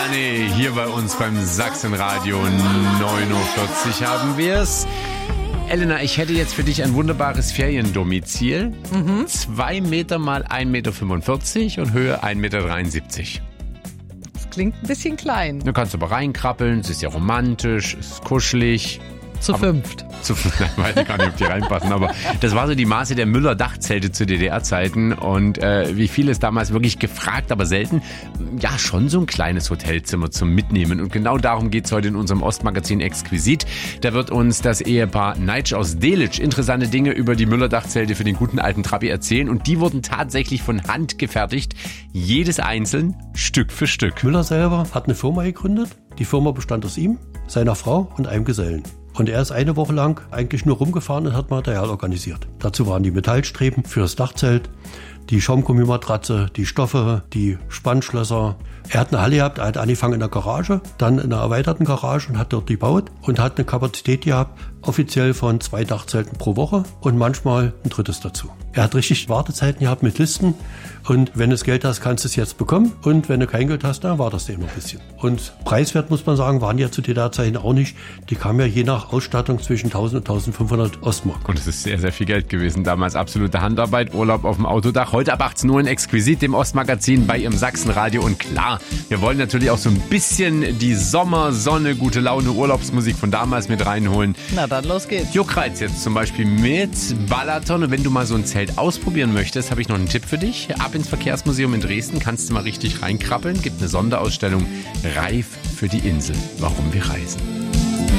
Money. Hier bei uns beim Sachsenradio 9.40 Uhr haben wir's. Elena, ich hätte jetzt für dich ein wunderbares Feriendomizil. 2 Meter mal 1,45 Meter und Höhe 1,73 Meter. Das klingt ein bisschen klein. Du kannst aber reinkrabbeln, es ist ja romantisch, es ist kuschelig. Zu fünft. Weiß ich gar nicht, ob die reinpassen, aber das war so die Maße der Müller-Dachzelte zu DDR-Zeiten und wie viel ist damals wirklich gefragt, aber selten, ja schon so ein kleines Hotelzimmer zum Mitnehmen und genau darum geht's heute in unserem Ostmagazin Exquisit. Da wird uns das Ehepaar Neitsch aus Delitzsch interessante Dinge über die Müller-Dachzelte für den guten alten Trabi erzählen und die wurden tatsächlich von Hand gefertigt, jedes einzeln, Stück für Stück. Müller selber hat eine Firma gegründet, die Firma bestand aus ihm, seiner Frau und einem Gesellen. Und er ist eine Woche lang eigentlich nur rumgefahren und hat Material organisiert. Dazu waren die Metallstreben für das Dachzelt, die Schaumgummimatratze, die Stoffe, die Spannschlösser. Er hat eine Halle gehabt, er hat angefangen in der Garage, dann in einer erweiterten Garage und hat dort gebaut und hat eine Kapazität gehabt, offiziell von 2 Dachzelten pro Woche und manchmal ein drittes dazu. Er hat richtig Wartezeiten gehabt mit Listen und wenn du das Geld hast, kannst du es jetzt bekommen und wenn du kein Geld hast, dann wartest du eben noch ein bisschen. Und preiswert, muss man sagen, waren die ja zu DDR-Zeiten auch nicht. Die kamen ja je nach Ausstattung zwischen 1000 und 1500 Ostmark. Und es ist sehr, sehr viel Geld gewesen. Damals absolute Handarbeit, Urlaub auf dem Autodach. Heute ab 18 Uhr in Exquisit, dem Ostmagazin bei Ihrem Sachsenradio. Und klar, wir wollen natürlich auch so ein bisschen die Sommer, Sonne, gute Laune, Urlaubsmusik von damals mit reinholen. Na dann, los geht's. Juckreiz jetzt zum Beispiel mit Balaton. Und wenn du mal so ein Zelt ausprobieren möchtest, habe ich noch einen Tipp für dich. Ab ins Verkehrsmuseum in Dresden, kannst du mal richtig reinkrabbeln. Gibt eine Sonderausstellung Reif für die Insel, warum wir reisen.